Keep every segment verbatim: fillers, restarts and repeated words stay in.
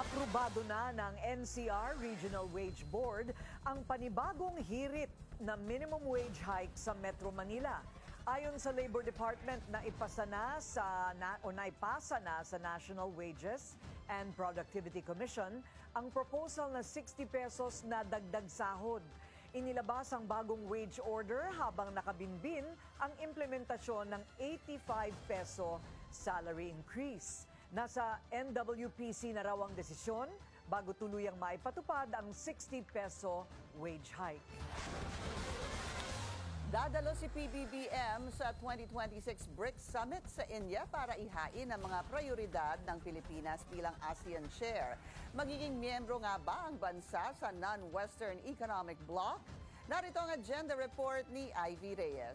Aprobado na ng N C R Regional Wage Board ang panibagong hirit na minimum wage hike sa Metro Manila. Ayon sa Labor Department, naipasa na sa na, o naipasa na sa National Wages and Productivity Commission ang proposal na sixty pesos na dagdag sahod. Inilabas ang bagong wage order habang nakabinbin ang implementasyon ng eighty-five peso salary increase. Nasa N W P C na raw ang desisyon bago tuluyang maipatupad ang sixty peso wage hike. Dadalo si P B B M sa twenty twenty-six BRICS Summit sa India para ihain ang mga prioridad ng Pilipinas bilang ASEAN chair. Magiging miyembro nga ba ang bansa sa non-Western Economic Bloc? Narito ang agenda report ni Ivy Reyes.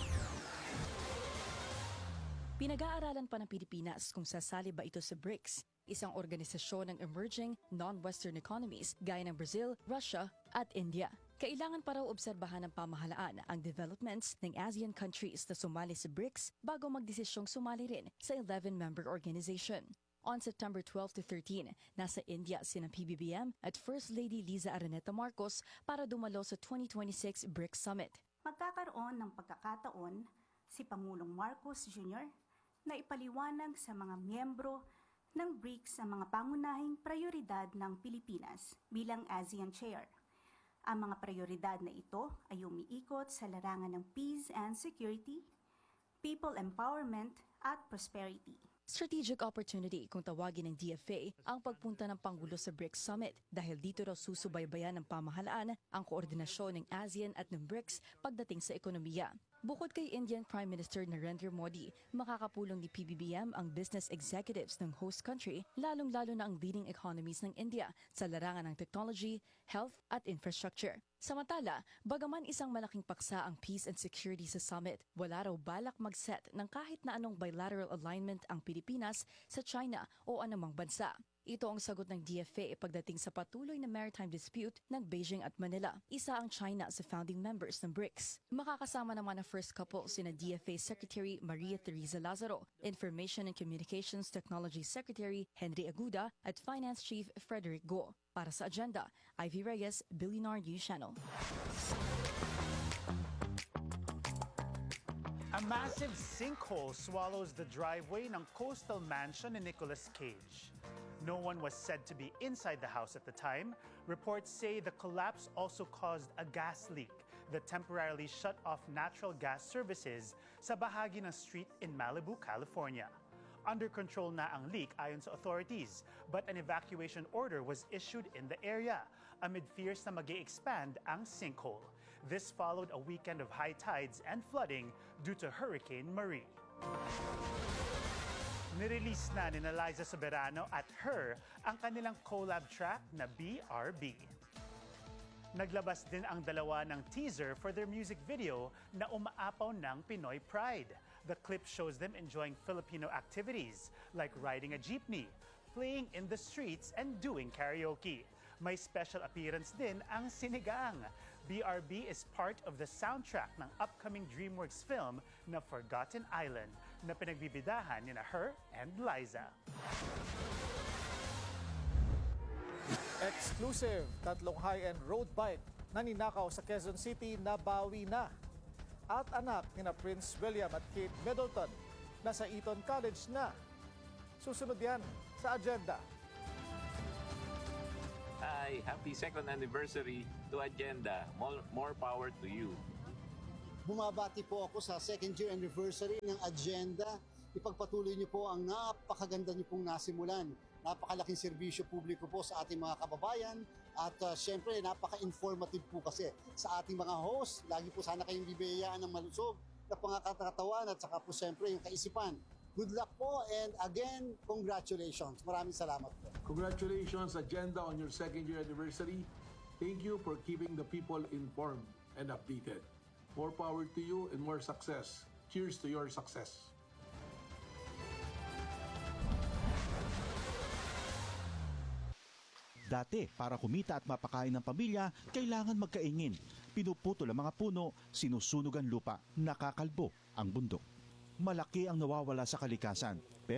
Pinag-aaralan pa ng Pilipinas kung sasali ba ito sa BRICS, isang organisasyon ng emerging non-Western economies gaya ng Brazil, Russia at India. Kailangan pa raw obserbahan ng pamahalaan ang developments ng ASEAN countries na sumali sa BRICS bago magdesisyong sumali rin sa eleven-member organization. On September twelve to thirteen, nasa India sina P B B M at First Lady Liza Araneta Marcos para dumalo sa twenty twenty-six BRICS Summit. Magkakaroon ng pagkakataon si Pangulong Marcos Junior na ipaliwanag sa mga miyembro ng BRICS ang mga pangunahing prioridad ng Pilipinas bilang ASEAN Chair. Ang mga prioridad na ito ay umiikot sa larangan ng peace and security, people empowerment at prosperity. Strategic opportunity kung tawagin ng D F A ang pagpunta ng Pangulo sa BRICS Summit dahil dito raw susubaybayan ng pamahalaan ang koordinasyon ng ASEAN at ng BRICS pagdating sa ekonomiya. Bukod kay Indian Prime Minister Narendra Modi, makakapulong ni P B B M ang business executives ng host country, lalong-lalo na ang leading economies ng India sa larangan ng technology, health at infrastructure. Samantala, bagaman isang malaking paksa ang peace and security sa summit, wala raw balak mag-set ng kahit na anong bilateral alignment ang Pilipinas sa China o anumang bansa. Ito ang sagot ng D F A pagdating sa patuloy na maritime dispute ng Beijing at Manila. Isa ang China sa founding members ng BRICS. Makakasama naman ang first couple sina D F A Secretary Maria Teresa Lazaro, Information and Communications Technology Secretary Henry Aguda at Finance Chief Frederick Go. Para sa agenda, Ivy Reyes, Billionaire News Channel. A massive sinkhole swallows the driveway ng coastal mansion ni Nicolas Cage. No one was said to be inside the house at the time. Reports say the collapse also caused a gas leak that temporarily shut off natural gas services sa bahagi ng street in Malibu, California. Under control na ang leak ayon sa authorities, but an evacuation order was issued in the area amid fears na mag-e-expand ang sinkhole. This followed a weekend of high tides and flooding due to Hurricane Marie. Nirelease na ni Liza Soberano at Her ang kanilang collab track na B R B. Naglabas din ang dalawa ng teaser for their music video na umaapaw ng Pinoy Pride. The clip shows them enjoying Filipino activities like riding a jeepney, playing in the streets, and doing karaoke. May special appearance din ang sinigang. B R B is part of the soundtrack ng upcoming DreamWorks film na Forgotten Island na pinagbibidahan ni na Her and Liza. Exclusive, tatlong high-end road bike na ninakaw sa Quezon City nabawi na. At anak ni na Prince William at Kate Middleton nasa Eton College na. Susunod yan sa agenda. Hi, happy second anniversary to Agenda. More, more power to you. Bumabati po ako sa second year anniversary ng Agenda. Ipagpatuloy niyo po ang napakaganda niyo pong nasimulan. Napakalaking serbisyo publiko po sa ating mga kababayan at uh, syempre napaka-informative po kasi sa ating mga host. Lagi po sana kayong bibiyayaan ng malusog na pangkakatawan at saka po syempre yung kaisipan. Good luck po and again, congratulations. Maraming salamat po. Congratulations, Agenda, on your second year anniversary. Thank you for keeping the people informed and updated. More power to you and more success. Cheers to your success. Dati, para kumita at mapakain ng pamilya, kailangan magkaingin. Pinuputol ang mga puno, sinusunog ang lupa, nakakalbo ang bundok. Malaki ang nawawala sa kalikasan, pero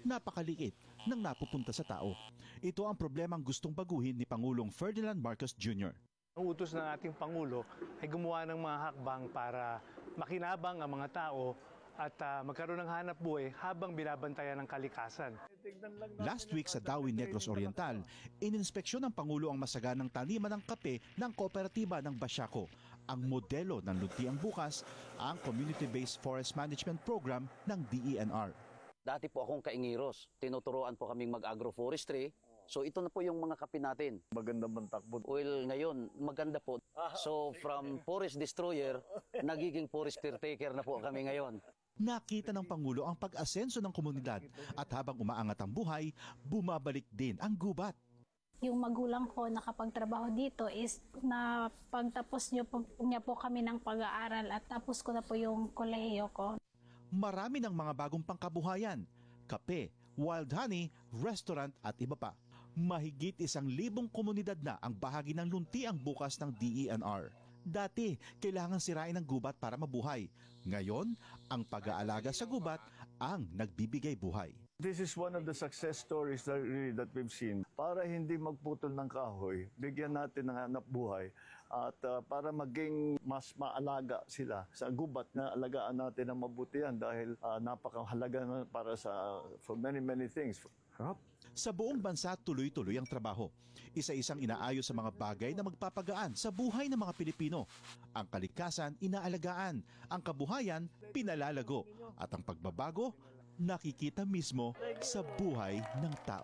napakaliit ng napupunta sa tao. Ito ang problemang gustong baguhin ni Pangulong Ferdinand Marcos Junior Ang utos ng ating Pangulo ay gumawa ng mga hakbang para makinabang ang mga tao at uh, magkaroon ng hanap buhay habang binabantayan ng kalikasan. Last week sa Dawi Negros Oriental, ininspeksyon ng Pangulo ang masaganang taniman ng kape ng kooperatiba ng Basiaco. Ang modelo ng Luntiang Bukas, ang Community-Based Forest Management Program ng D E N R. Dati po akong kaingiros, tinuturoan po kaming mag-agroforestry. So ito na po yung mga kape natin. Maganda bang takbo? Well, ngayon, maganda po. So from forest destroyer, nagiging forest caretaker na po kami ngayon. Nakita ng Pangulo ang pag-asenso ng komunidad at habang umaangat ang buhay, bumabalik din ang gubat. Yung magulang ko nakapagtrabaho dito is na pagtapos niyo po, niya po kami ng pag-aaral at tapos ko na po yung kolehiyo ko. Marami ng mga bagong pangkabuhayan, kape, wild honey, restaurant at iba pa. Mahigit isang libong komunidad na ang bahagi ng Luntiang Bukas ng D E N R. Dati, kailangan sirain ang gubat para mabuhay. Ngayon, ang pag-aalaga sa gubat ang nagbibigay buhay. This is one of the success stories that, really, that we've seen. Para hindi magputol ng kahoy, bigyan natin ng hanap buhay at uh, para maging mas maalaga sila sa gubat na alagaan natin ng mabutihan dahil uh, napakahalaga na para sa for many many things. Huh? Sa buong bansa, tuloy-tuloy ang trabaho. Isa-isang inaayos sa mga bagay na magpapagaan sa buhay ng mga Pilipino. Ang kalikasan, inaalagaan. Ang kabuhayan, pinalalago. At ang pagbabago, nakikita mismo sa buhay ng tao.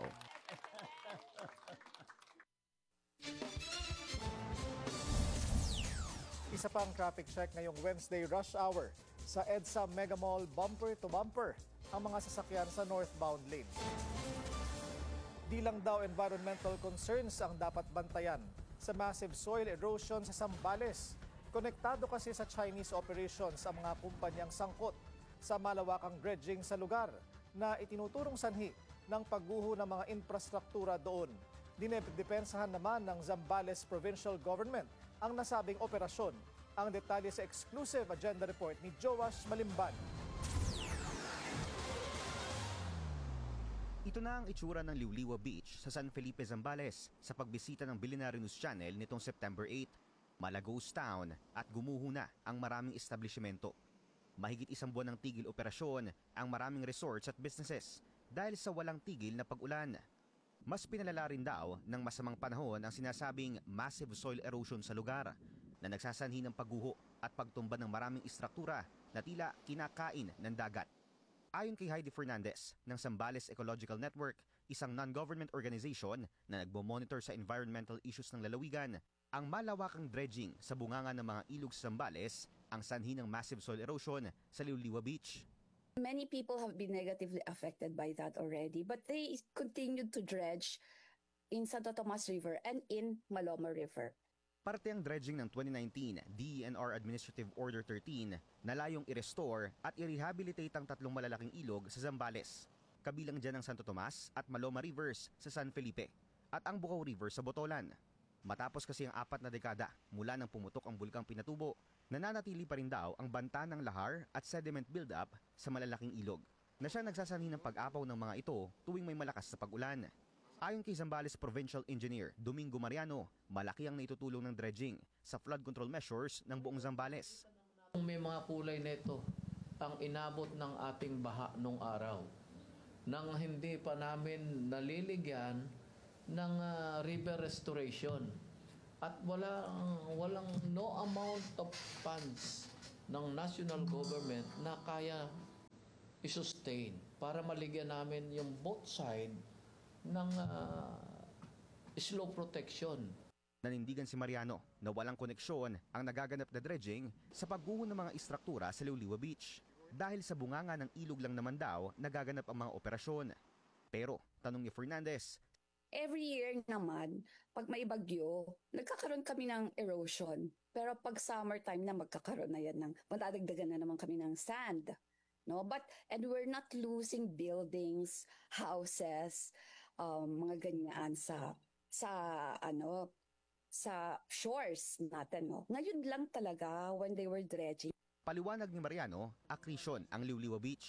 Isa pang traffic check ngayong Wednesday rush hour. Sa EDSA Mega Mall, bumper to bumper ang mga sasakyan sa northbound lane. Di lang daw environmental concerns ang dapat bantayan sa massive soil erosion sa Zambales. Konektado kasi sa Chinese operations ang mga kumpanyang sangkot sa malawakang dredging sa lugar na itinuturong sanhi ng pagguho ng mga infrastruktura doon. Dinedepensahan naman ng Zambales Provincial Government ang nasabing operasyon. Ang detalye sa exclusive agenda report ni Joash Malimban. Ito na ang itsura ng Liuliwa Beach sa San Felipe, Zambales sa pagbisita ng Billionaire News Channel nitong September eighth. Malagos town at gumuho na ang maraming establishmento. Mahigit isang buwan ng tigil operasyon ang maraming resorts at businesses dahil sa walang tigil na pag-ulan. Mas pinalala rin daw ng masamang panahon ang sinasabing massive soil erosion sa lugar na nagsasanhi ng pagguho at pagtumba ng maraming istruktura na tila kinakain ng dagat. Ayon kay Heidi Fernandez ng Zambales Ecological Network, isang non-government organization na nagmo-monitor sa environmental issues ng lalawigan, ang malawakang dredging sa bunganga ng mga ilog sa Zambales ang sanhi ng massive soil erosion sa Liuliwa Beach. Many people have been negatively affected by that already, but they continued to dredge in Santo Tomas River and in Maloma River. Parte ang dredging ng twenty nineteen D E N R Administrative Order thirteen na layong i-restore at i-rehabilitate ang tatlong malalaking ilog sa Zambales. Kabilang dyan ang Santo Tomas at Maloma Rivers sa San Felipe at ang Bukaw River sa Botolan. Matapos kasi ang apat na dekada mula nang pumutok ang bulkang Pinatubo, nananatili pa rin daw ang banta ng lahar at sediment buildup sa malalaking ilog na siyang nagsasanhi ng pag-apaw ng mga ito tuwing may malakas na pag-ulan. Ayon kay Zambales Provincial Engineer Domingo Mariano, malaki ang naitutulong ng dredging sa flood control measures ng buong Zambales. May mga kulay nito ang inabot ng ating baha nung araw nang hindi pa namin naliligyan ng uh, river restoration at wala walang no amount of funds ng national government na kaya i-sustain para maligyan namin yung both side ng uh, slow protection. Nanindigan si Mariano na walang koneksyon ang nagaganap na dredging sa pagguho ng mga istruktura sa Liuliwa Beach dahil sa bunganga ng ilog lang naman daw nagaganap ang mga operasyon. Pero, tanong ni Fernandez, every year naman, pag may bagyo, nagkakaroon kami ng erosion. Pero pag summertime na, magkakaroon na yan ng, madadagdagan na naman kami ng sand. No? But, and we're not losing buildings, houses, um, mga ganyan sa, sa, ano, sa shores natin. No? Ngayon lang talaga when they were dredging. Paliwanag ni Mariano, akrisyon ang Liuliwa Beach.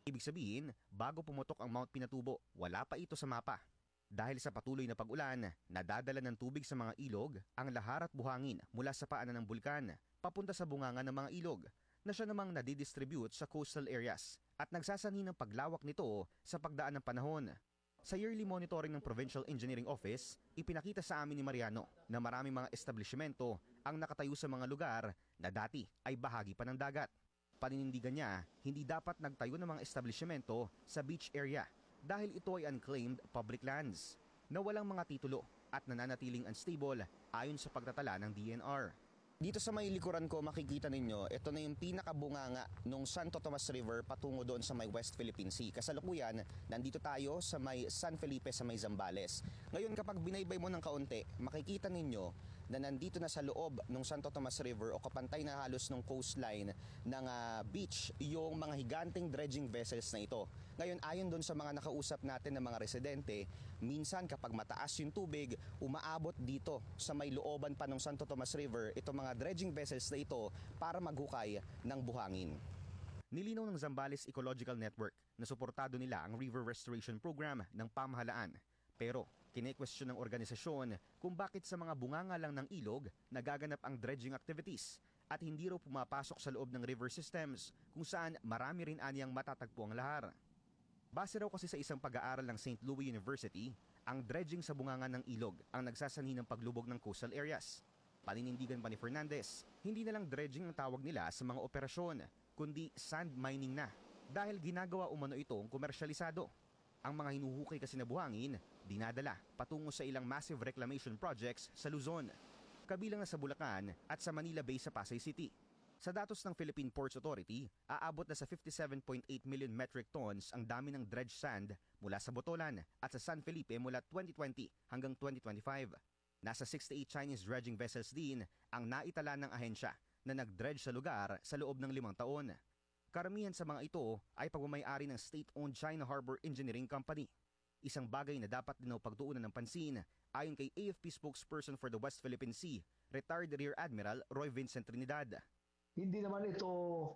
Ibig sabihin, bago pumutok ang Mount Pinatubo, wala pa ito sa mapa. Dahil sa patuloy na pag-ulan, nadadala ng tubig sa mga ilog ang lahar at buhangin mula sa paanan ng bulkan papunta sa bunganga ng mga ilog na siya namang nadidistribute sa coastal areas at nagsasanhi ng paglawak nito sa pagdaan ng panahon. Sa yearly monitoring ng Provincial Engineering Office, ipinakita sa amin ni Mariano na maraming mga establishmento ang nakatayo sa mga lugar na dati ay bahagi pa ng dagat. Paninindigan niya, hindi dapat nagtayo ng mga establishmento sa beach area dahil ito ay unclaimed public lands na walang mga titulo at nananatiling unstable ayon sa pagtatala ng D N R. Dito sa may likuran ko makikita ninyo, ito na yung pinakabunganga ng Santo Tomas River patungo doon sa may West Philippine Sea. Kasalukuyan, nandito tayo sa may San Felipe sa may Zambales. Ngayon kapag binaybay mo ng kaunti, makikita ninyo na nandito na sa loob ng Santo Tomas River o kapantay na halos ng coastline ng uh, beach yung mga higanting dredging vessels na ito. Ngayon, ayon doon sa mga nakausap natin ng mga residente, minsan kapag mataas yung tubig, umaabot dito sa may looban pa ng Santo Tomas River itong mga dredging vessels na ito para maghukay ng buhangin. Nilinaw ng Zambales Ecological Network na suportado nila ang River Restoration Program ng pamahalaan. Pero kine-question ng organisasyon kung bakit sa mga bunganga lang ng ilog nagaganap ang dredging activities at hindi raw pumapasok sa loob ng river systems kung saan marami rin anyang matatagpo ang lahar. Base raw kasi sa isang pag-aaral ng Saint Louis University, ang dredging sa bunganga ng ilog ang nagsasanhi ng paglubog ng coastal areas. Paninindigan pa ni Fernandez, hindi na lang dredging ang tawag nila sa mga operasyon, kundi sand mining na dahil ginagawa umano itong komersyalisado. Ang mga hinuhukay kasi na buhangin, dinadala patungo sa ilang massive reclamation projects sa Luzon, kabilang na sa Bulacan at sa Manila Bay sa Pasay City. Sa datos ng Philippine Ports Authority, aabot na sa fifty-seven point eight million metric tons ang dami ng dredged sand mula sa Botolan at sa San Felipe mula twenty twenty hanggang twenty twenty-five. Nasa sixty-eight Chinese dredging vessels din ang naitala ng ahensya na nag-dredge sa lugar sa loob ng limang taon. Karamihan sa mga ito ay pagmamayari ng state-owned China Harbor Engineering Company. Isang bagay na dapat din pagtuunan ng pansin ayon kay A F P spokesperson for the West Philippine Sea, retired Rear Admiral Roy Vincent Trinidad. Hindi naman ito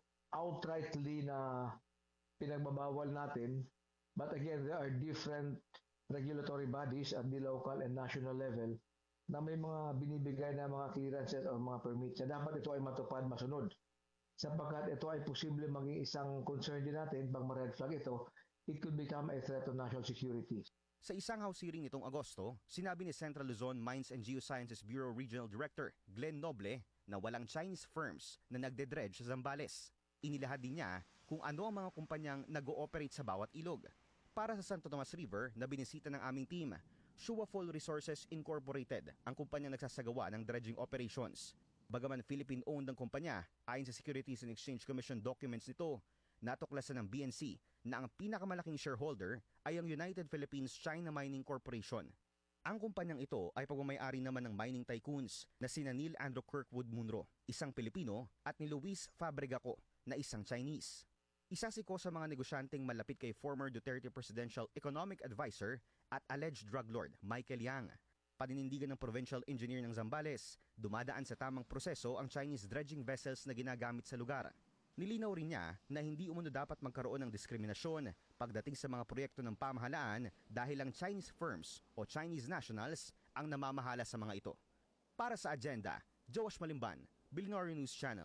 outrightly na pinagbabawal natin, but again, there are different regulatory bodies at the local and national level na may mga binibigay na mga clearances o mga permits na dapat ito ay matupad, masunod. Sapagkat ito ay posible maging isang concern din natin pag ma-red flag ito, it could become a threat to national security. Sa isang House hearing nitong Agosto, sinabi ni Central Luzon Mines and Geosciences Bureau Regional Director Glenn Noble na walang Chinese firms na nagde-dredge sa Zambales. Inilahad din niya kung ano ang mga kumpanyang nag-ooperate sa bawat ilog. Para sa Santo Tomas River na binisita ng aming team, Shuafol Resources Incorporated ang kumpanyang nagsasagawa ng dredging operations. Bagaman Philippine-owned ang kumpanya, ayon sa Securities and Exchange Commission documents nito, natuklasan ng B N C na ang pinakamalaking shareholder ay ang United Philippines China Mining Corporation. Ang kumpanyang ito ay pagmamayari naman ng mining tycoons na sina Neil Andrew Kirkwood Munro, isang Pilipino, at ni Luis Fabregaco na isang Chinese. Isa si ko sa mga negosyanteng malapit kay former Duterte Presidential Economic Advisor at alleged drug lord Michael Yang. Paninindigan ng Provincial Engineer ng Zambales, dumadaan sa tamang proseso ang Chinese dredging vessels na ginagamit sa lugar. Nilinaw rin niya na hindi umano dapat magkaroon ng diskriminasyon pagdating sa mga proyekto ng pamahalaan dahil lang Chinese firms o Chinese nationals ang namamahala sa mga ito. Para sa Agenda, Joash Malimban, Billionaire News Channel.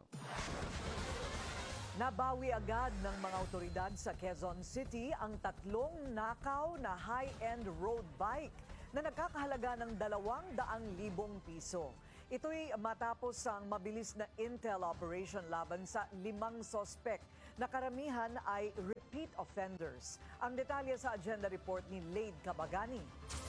Nabawi agad ng mga otoridad sa Quezon City ang tatlong nakaw na high-end road bike na nagkakahalaga ng dalawang daang libong piso. Ito'y matapos ang mabilis na intel operation laban sa limang sospek na karamihan ay repeat offenders. Ang detalye sa agenda report ni Lade Cabagani.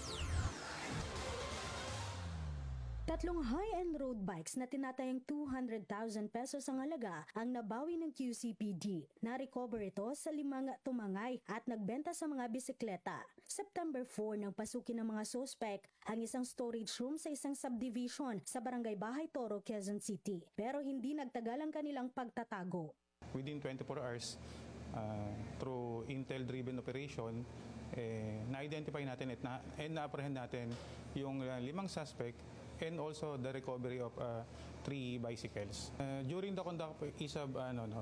Tatlong high-end road bikes na tinatayang two hundred thousand pesos ang halaga ang nabawi ng Q C P D. Na-recover ito sa limang tumangay at nagbenta sa mga bisikleta. September four nang pasukin ng mga suspect ang isang storage room sa isang subdivision sa Barangay Bahay Toro, Quezon City. Pero hindi nagtagal ang kanilang pagtatago. Within twenty-four hours, uh, through intel-driven operation, eh, na-identify natin at na, and na-apprehend natin yung uh, limang suspect and also the recovery of uh, three bicycles. Uh, during the conduct is of, ano, no,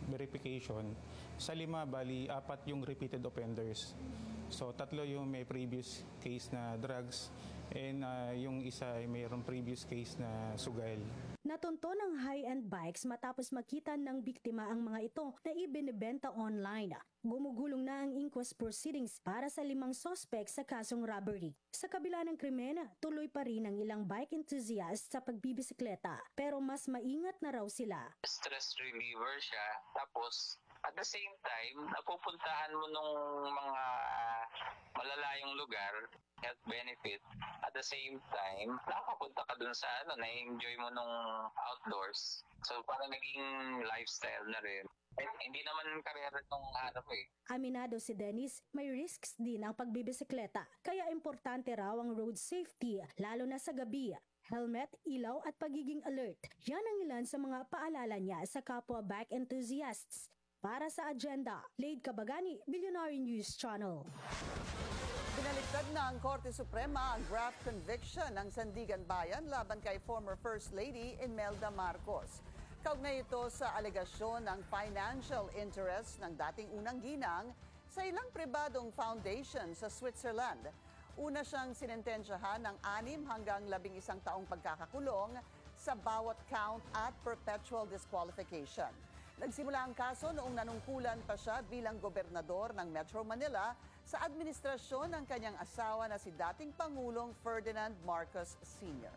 verification. Sa lima, bali, apat yung repeated offenders. So tatlo yung may previous case na drugs and uh, yung isa ay mayroong previous case na sugal. Natunto ng high-end bikes matapos makita ng biktima ang mga ito na ibinebenta online. Gumugulong na ang inquest proceedings para sa limang suspect sa kasong robbery. Sa kabila ng krimen, tuloy pa rin ang ilang bike enthusiasts sa pagbibisikleta pero mas maingat na raw sila. Stress reliever siya, tapos at the same time, napupuntahan mo nung mga malalayong lugar, health benefit. At the same time, nakapunta ka dun sa ano, na-enjoy mo nung outdoors. So parang naging lifestyle na rin. Eh, hindi naman karera nung hanap eh. Aminado si Dennis, may risks din ang pagbibisikleta. Kaya importante raw ang road safety, lalo na sa gabi. Helmet, ilaw at pagiging alert. Yan ang ilan sa mga paalala niya sa kapwa bike enthusiasts. Para sa Agenda, Lade Cabagani, Billionaire News Channel. Binaliktad na ang Korte Suprema ang graft conviction ng Sandigan Bayan laban kay former First Lady Imelda Marcos. Kaugnay ito sa alegasyon ng financial interest ng dating unang ginang sa ilang pribadong foundation sa Switzerland. Una siyang sinentensyahan ng anim hanggang labing isang taong pagkakakulong sa bawat count at perpetual disqualification. Nagsimula ang kaso noong nanungkulan pa siya bilang gobernador ng Metro Manila sa administrasyon ng kanyang asawa na si dating Pangulong Ferdinand Marcos Senior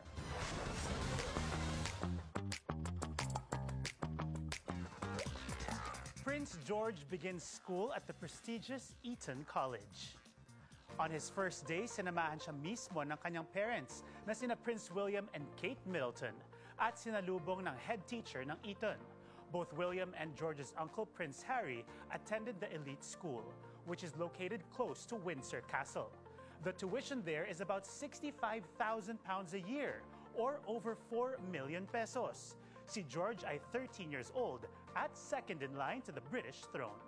Prince George begins school at the prestigious Eton College. On his first day, sinamahan siya mismo ng kanyang parents na sina Prince William and Kate Middleton at sinalubong ng head teacher ng Eton. Both William and George's uncle, Prince Harry, attended the elite school, which is located close to Windsor Castle. The tuition there is about sixty-five thousand pounds a year, or over four million pesos. Si George ay thirteen years old at second in line to the British throne.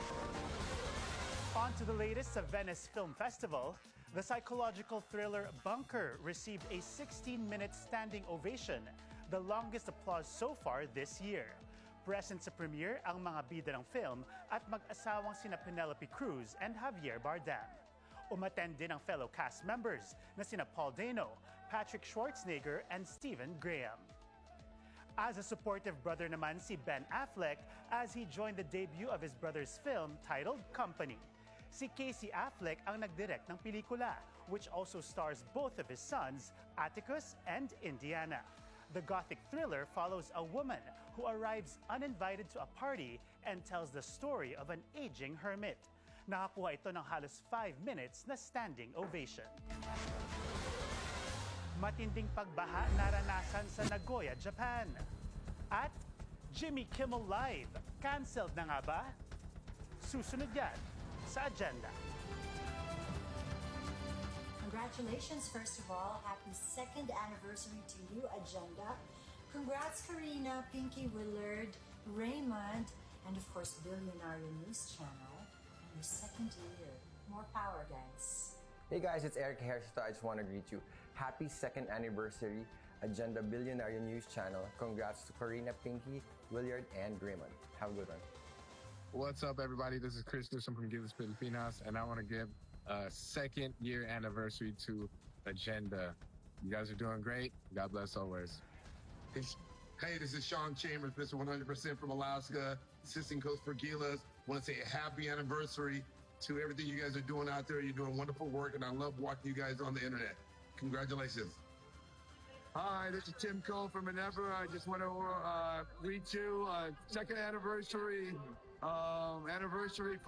On to the latest sa Venice Film Festival. The psychological thriller Bunker received a sixteen-minute standing ovation, the longest applause so far this year. Present sa premiere ang mga bida ng film at mag-asawang sina Penelope Cruz and Javier Bardem. Umattend din ang fellow cast members na sina Paul Dano, Patrick Schwarzenegger, and Stephen Graham. As a supportive brother naman si Ben Affleck as he joined the debut of his brother's film titled Company. Si Casey Affleck ang nagdirect ng pelikula, which also stars both of his sons, Atticus and Indiana. The gothic thriller follows a woman who arrives uninvited to a party and tells the story of an aging hermit. Nakakuha ito ng halos five minutes na standing ovation. Matinding pagbaha naranasan sa Nagoya, Japan. At Jimmy Kimmel Live, canceled na nga ba? Susunod yan sa Agenda. Congratulations, first of all. Happy second anniversary to you, Agenda. Congrats, Karina, Pinky Willard, Raymond, and of course, Billionaire News Channel. And your second year. More power, guys. Hey guys, it's Eric Hersta. I just want to greet you. Happy second anniversary, Agenda Billionaire News Channel. Congrats to Karina, Pinky, Willard, and Raymond. Have a good one. What's up, everybody? This is Chris Newsom from Gilas Pilipinas, and I want to give a second year anniversary to Agenda. You guys are doing great. God bless always. Hey, this is Sean Chambers, Mister one hundred percent from Alaska, assistant coach for Gilas. Want to say a happy anniversary to everything you guys are doing out there. You're doing wonderful work, and I love watching you guys on the internet. Congratulations. Hi, this is Tim Cole from Minerva. I just want to uh, greet you. Uh, second anniversary, um, anniversary.